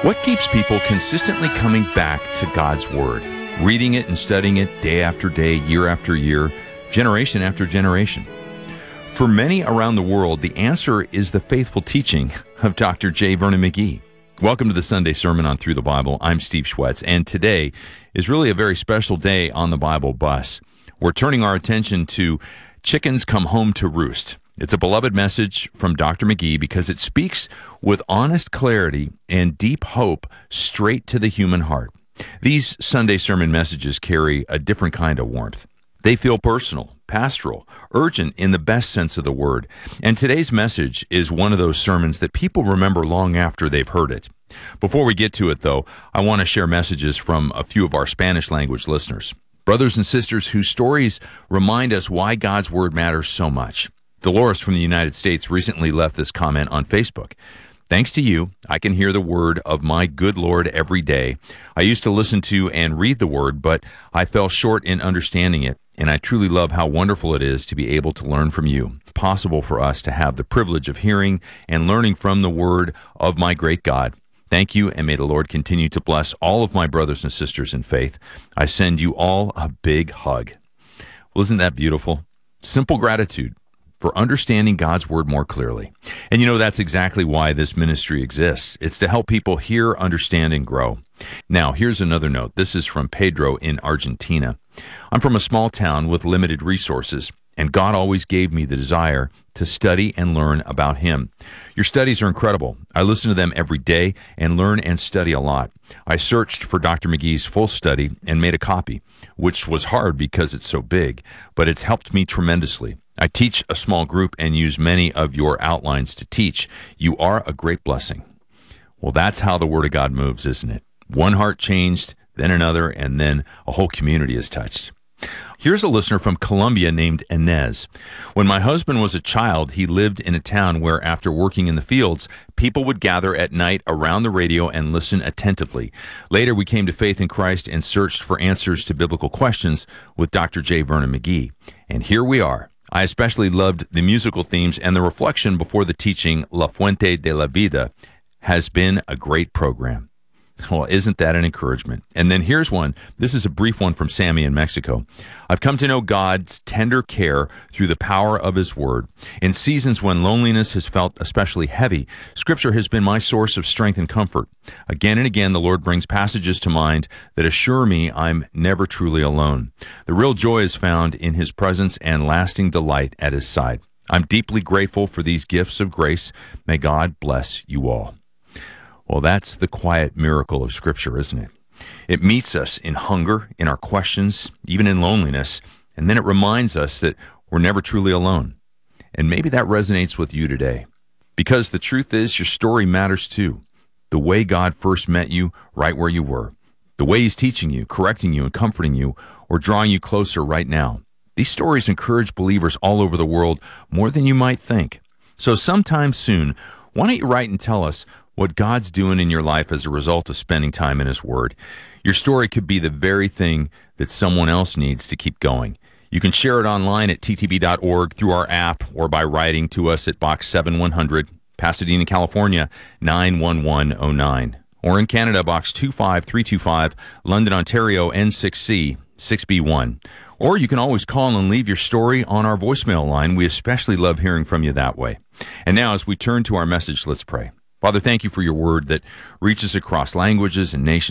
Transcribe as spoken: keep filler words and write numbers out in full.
What keeps people consistently coming back to God's Word, reading it and studying it day after day, year after year, generation after generation? For many around the world, the answer is the faithful teaching of Doctor J. Vernon McGee. Welcome to the Sunday Sermon on Through the Bible. I'm Steve Schwetz, and today is really a very special day on the Bible bus. We're turning our attention to Chickens Come Home to Roost. It's a beloved message from Doctor McGee because it speaks with honest clarity and deep hope straight to the human heart. These Sunday sermon messages carry a different kind of warmth. They feel personal, pastoral, urgent in the best sense of the word. And today's message is one of those sermons that people remember long after they've heard it. Before we get to it, though, I want to share messages from a few of our Spanish language listeners. Brothers and sisters whose stories remind us why God's Word matters so much. Dolores from the United States recently left this comment on Facebook. Thanks to you, I can hear the word of my good Lord every day. I used to listen to and read the word, but I fell short in understanding it, and I truly love how wonderful it is to be able to learn from you. It's possible for us to have the privilege of hearing and learning from the word of my great God. Thank you, and may the Lord continue to bless all of my brothers and sisters in faith. I send you all a big hug. Well, isn't that beautiful? Simple gratitude for understanding God's Word more clearly. And you know, that's exactly why this ministry exists. It's to help people hear, understand, and grow. Now, here's another note. This is from Pedro in Argentina. I'm from a small town with limited resources, and God always gave me the desire to study and learn about Him. Your studies are incredible. I listen to them every day and learn and study a lot. I searched for Doctor McGee's full study and made a copy, which was hard because it's so big, but it's helped me tremendously. I teach a small group and use many of your outlines to teach. You are a great blessing. Well, that's how the Word of God moves, isn't it? One heart changed, then another, and then a whole community is touched. Here's a listener from Colombia named Inez. When my husband was a child, he lived in a town where, after working in the fields, people would gather at night around the radio and listen attentively. Later, we came to faith in Christ and searched for answers to biblical questions with Doctor J. Vernon McGee. And here we are. I especially loved the musical themes, and the reflection before the teaching, La Fuente de la Vida, has been a great program. Well, isn't that an encouragement? And then here's one. This is a brief one from Sammy in Mexico. I've come to know God's tender care through the power of His Word. In seasons when loneliness has felt especially heavy, Scripture has been my source of strength and comfort. Again and again, the Lord brings passages to mind that assure me I'm never truly alone. The real joy is found in His presence and lasting delight at His side. I'm deeply grateful for these gifts of grace. May God bless you all. Well, that's the quiet miracle of Scripture, isn't it? It meets us in hunger, in our questions, even in loneliness, and then it reminds us that we're never truly alone. And maybe that resonates with you today. Because the truth is, your story matters too. The way God first met you right where you were. The way He's teaching you, correcting you, and comforting you, or drawing you closer right now. These stories encourage believers all over the world more than you might think. So sometime soon, why don't you write and tell us what God's doing in your life as a result of spending time in His Word. Your story could be the very thing that someone else needs to keep going. You can share it online at t t b dot org, through our app, or by writing to us at Box seven one hundred, Pasadena, California, nine one one oh nine. Or in Canada, Box two five three two five, London, Ontario, N six C six B one. Or you can always call and leave your story on our voicemail line. We especially love hearing from you that way. And now, as we turn to our message, let's pray. Father, thank you for your word that reaches across languages and nations.